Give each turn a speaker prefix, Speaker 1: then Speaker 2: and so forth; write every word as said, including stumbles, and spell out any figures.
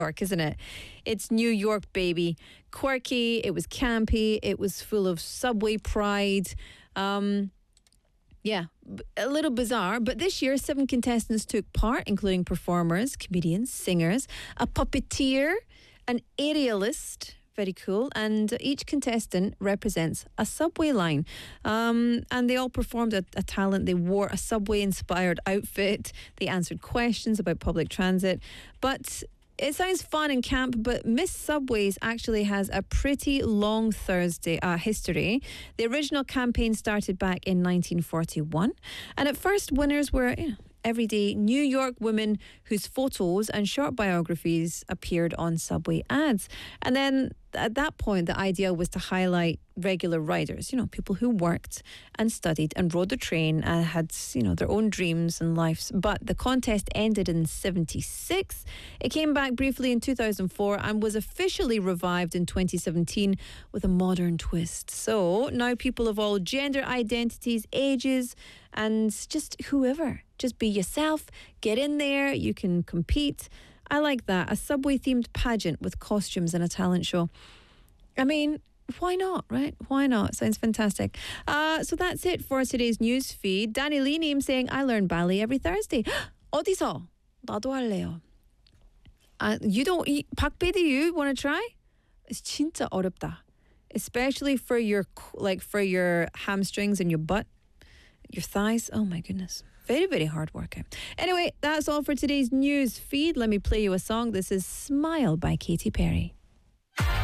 Speaker 1: York, isn't it? It's New York, baby. Quirky, it was campy, it was full of subway pride. Um, yeah, b- a little bizarre, but this year seven contestants took part, including performers, comedians, singers, a puppeteer, an aerialist. Very cool. And each contestant represents a subway line. Um, and they all performed a, a talent. They wore a subway inspired outfit. They answered questions about public transit. But it sounds fun and camp, but Miss Subways actually has a pretty long Thursday uh, history. The original campaign started back in nineteen forty-one. And at first, winners were, you know, everyday New York women whose photos and short biographies appeared on subway ads. And then at that point, the idea was to highlight regular riders, you know, people who worked and studied and rode the train and had, you know, their own dreams and lives. But the contest ended in seventy-six. It came back briefly in two thousand four and was officially revived in twenty seventeen with a modern twist. So now people of all gender identities, ages, and just whoever. Just be yourself, get in there, you can compete. I like that. A subway-themed pageant with costumes and a talent show. I mean, why not, right? Why not? Sounds fantastic. Uh, so that's it for today's news feed. Danny Lee name saying, I learn ballet every Thursday. 어디서? 나도 할래요. Uh, you don't, 박배, do you want to try? It's 진짜 어렵다. Especially for your, like, for your hamstrings and your butt, your thighs. Oh my goodness. Very, very hard workout. Anyway, that's all for today's news feed. Let me play you a song. This is Smile by Katy Perry.